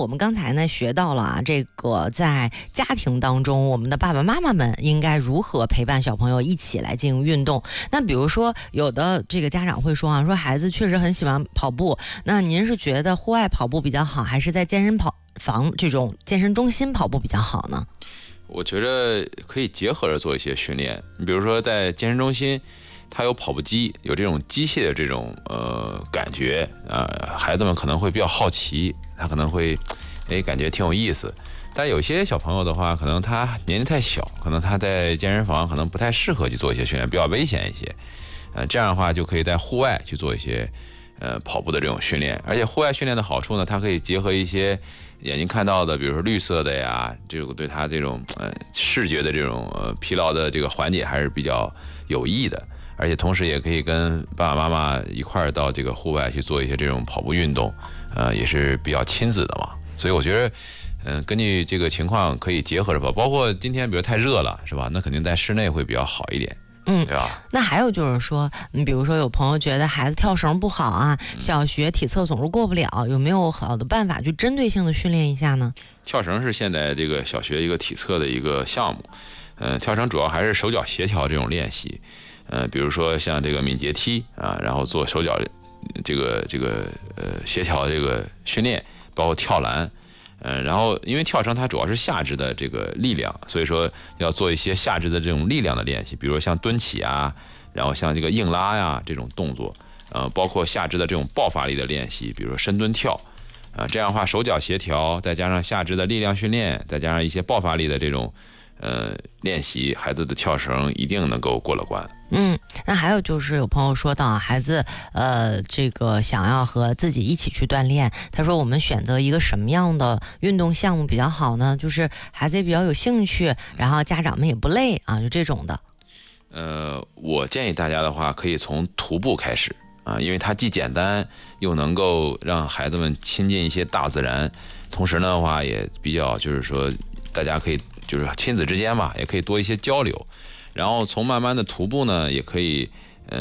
们刚才呢学到了啊，这个在家庭当中，我们的爸爸妈妈们应该如何陪伴小朋友一起来进行运动。那比如说有的这个家长会说啊，说孩子确实很喜欢跑步，那您是觉得户外跑步比较好，还是在健身房这种健身中心跑步比较好呢？ 我觉得可以结合着做一些训练。你比如说在健身中心，它有跑步机，有这种机械的这种感觉孩子们可能会比较好奇，他可能会感觉挺有意思。但有些小朋友的话，可能他年纪太小，可能他在健身房可能不太适合去做一些训练，比较危险一些。这样的话就可以在户外去做一些跑步的这种训练。而且户外训练的好处呢，它可以结合一些眼睛看到的，比如说绿色的呀，这个对他这种视觉的这种疲劳的这个缓解还是比较有益的。而且同时也可以跟爸爸妈妈一块儿到这个户外去做一些这种跑步运动，也是比较亲子的嘛。所以我觉得，根据这个情况可以结合着跑。包括今天比如太热了，是吧？那肯定在室内会比较好一点，对吧？ 那还有就是说，比如说有朋友觉得孩子跳绳不好啊，小学体测总是过不了，有没有好的办法去针对性的训练一下呢？ 跳绳是现在这个小学一个体测的一个项目，跳绳主要还是手脚协调这种练习。比如说像这个敏捷踢啊，然后做手脚这个协调这个训练，包括跳栏，然后因为跳绳它主要是下肢的这个力量，所以说要做一些下肢的这种力量的练习，比如说像蹲起啊，然后像这个硬拉呀这种动作，包括下肢的这种爆发力的练习，比如说深蹲跳，这样的话手脚协调，再加上下肢的力量训练，再加上一些爆发力的这种练习，孩子的跳绳一定能够过了关。 那还有就是有朋友说到孩子这个想要和自己一起去锻炼，他说我们选择一个什么样的运动项目比较好呢？就是孩子也比较有兴趣，然后家长们也不累啊，就这种的。 我建议大家的话可以从徒步开始啊，因为它既简单又能够让孩子们亲近一些大自然，同时的话也比较就是说大家可以就是亲子之间嘛，也可以多一些交流。然后从慢慢的徒步呢，也可以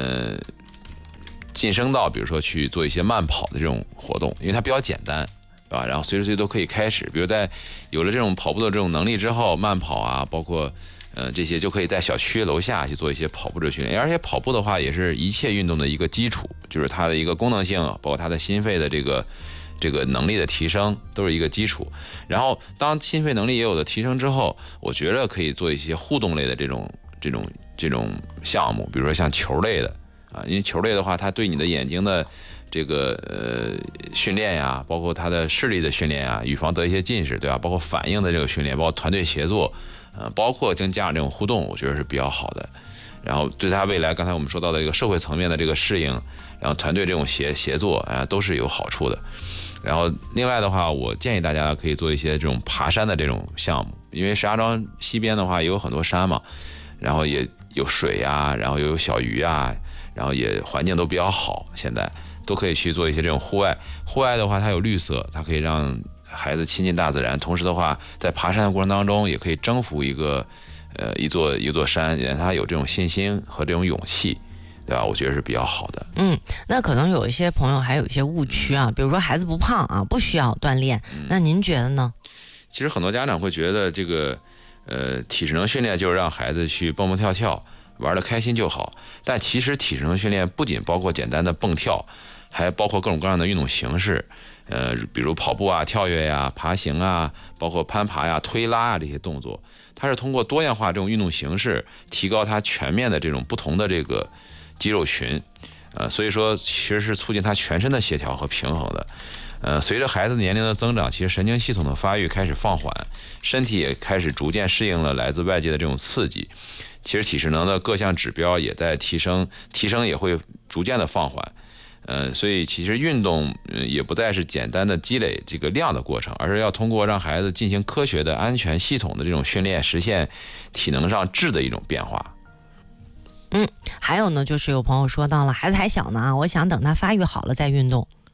晋升到比如说去做一些慢跑的这种活动，因为它比较简单，对吧？然后随时随地都可以开始，比如在有了这种跑步的这种能力之后，慢跑啊，包括这些就可以在小区楼下去做一些跑步的训练。而且跑步的话也是一切运动的一个基础，就是它的一个功能性，包括它的心肺的这个能力的提升都是一个基础。然后当心肺能力也有了提升之后，我觉得可以做一些互动类的这种项目，比如说像球类的啊，因为球类的话，它对你的眼睛的这个训练呀，包括它的视力的训练啊，预防得一些近视，对吧？包括反应的这个训练，包括团队协作，包括跟家长这种互动，我觉得是比较好的。然后对他未来刚才我们说到的一个社会层面的这个适应，然后团队这种协作都是有好处的。然后另外的话，我建议大家可以做一些这种爬山的这种项目，因为石家庄西边的话也有很多山嘛，然后也有水啊，然后又有小鱼啊，然后也环境都比较好，现在都可以去做一些这种户外。户外的话，它有绿色，它可以让孩子亲近大自然，同时的话，在爬山的过程当中，也可以征服一座山，让他有这种信心和这种勇气，对吧？我觉得是比较好的。 那可能有一些朋友还有一些误区啊，比如说孩子不胖啊，不需要锻炼，那您觉得呢？ 其实很多家长会觉得这个体适能训练就是让孩子去蹦蹦跳跳，玩得开心就好。但其实体适能训练不仅包括简单的蹦跳，还包括各种各样的运动形式，比如跑步啊、跳跃呀、爬行啊，包括攀爬呀、推拉啊这些动作，它是通过多样化这种运动形式，提高它全面的这种不同的这个肌肉群，所以说其实是促进它全身的协调和平衡的。随着孩子年龄的增长，其实神经系统的发育开始放缓，身体也开始逐渐适应了来自外界的这种刺激。其实体适能的各项指标也在提升也会逐渐的放缓。所以其实运动也不再是简单的积累这个量的过程，而是要通过让孩子进行科学的、安全、系统的这种训练，实现体能上质的一种变化。 还有呢，就是有朋友说到了，孩子还小呢，我想等他发育好了再运动。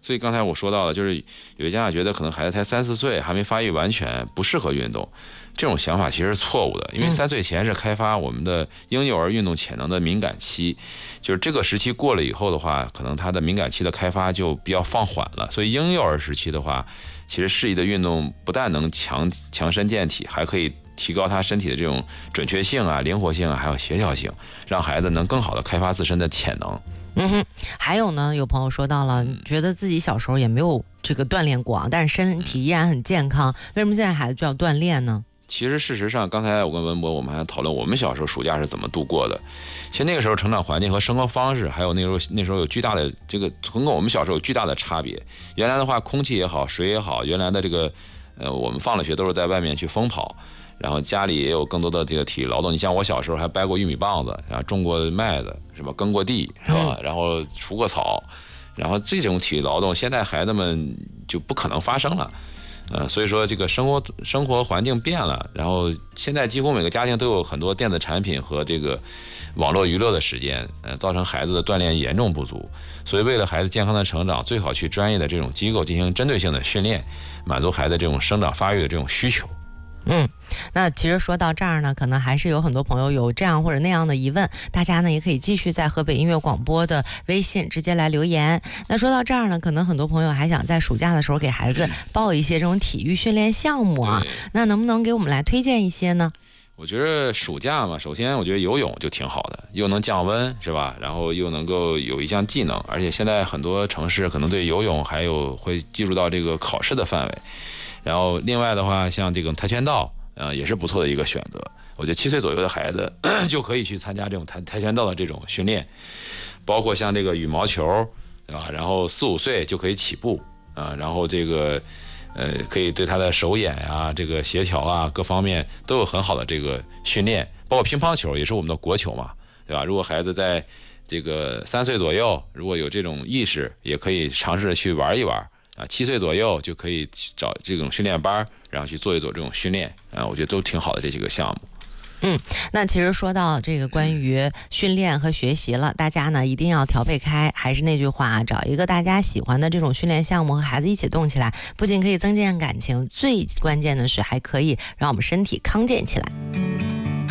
所以刚才我说到了，就是有些家长觉得可能孩子才3、4岁，还没发育完全，不适合运动，这种想法其实是错误的。因为3岁前是开发我们的婴幼儿运动潜能的敏感期，就是这个时期过了以后的话，可能他的敏感期的开发就比较放缓了。所以婴幼儿时期的话，其实适宜的运动不但能强身健体，还可以提高他身体的这种准确性啊、灵活性啊，还有协调性，让孩子能更好的开发自身的潜能。 还有呢，有朋友说到了，觉得自己小时候也没有这个锻炼过啊，但是身体依然很健康，为什么现在孩子就要锻炼呢？ 其实事实上，刚才我跟文博我们还讨论我们小时候暑假是怎么度过的。其实那个时候成长环境和生活方式，还有那时候有巨大的这个，跟我们小时候有巨大的差别。原来的话，空气也好，水也好，原来的这个我们放了学都是在外面去疯跑。然后家里也有更多的这个体力劳动，你像我小时候还掰过玉米棒子，然后种过麦子，是吧？耕过地，是吧？然后除过草，然后这种体力劳动，现在孩子们就不可能发生了。所以说这个生活环境变了，然后现在几乎每个家庭都有很多电子产品和这个网络娱乐的时间，造成孩子的锻炼严重不足。所以为了孩子健康的成长，最好去专业的这种机构进行针对性的训练，满足孩子这种生长发育的这种需求。 那其实说到这儿呢，可能还是有很多朋友有这样或者那样的疑问，大家呢也可以继续在河北音乐广播的微信直接来留言。那说到这儿呢，可能很多朋友还想在暑假的时候给孩子报一些这种体育训练项目啊，那能不能给我们来推荐一些呢？ 我觉得暑假嘛，首先我觉得游泳就挺好的，又能降温，是吧？然后又能够有一项技能，而且现在很多城市可能对游泳还有会计入到这个考试的范围。然后另外的话，像这个跆拳道，也是不错的一个选择。我觉得7岁左右的孩子就可以去参加这种跆拳道的这种训练，包括像这个羽毛球，对吧？然后4、5岁就可以起步啊，然后这个可以对他的手眼啊、这个协调啊各方面都有很好的这个训练。包括乒乓球也是我们的国球嘛，对吧？如果孩子在这个3岁左右，如果有这种意识，也可以尝试去玩一玩。7岁左右就可以找这种训练班，然后去做一做这种训练，我觉得都挺好的这几个项目。 那其实说到这个关于训练和学习了，大家呢一定要调配开，还是那句话，找一个大家喜欢的这种训练项目和孩子一起动起来，不仅可以增进感情，最关键的是还可以让我们身体康健起来。